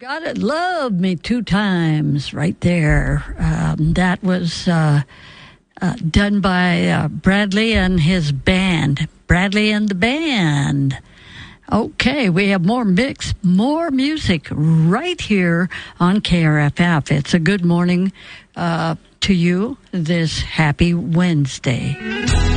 Gotta love me 2 times right there. That was done by Bradley and his band. Bradley and the band. Okay, we have more music right here on KRFF. It's a good morning to you this happy Wednesday.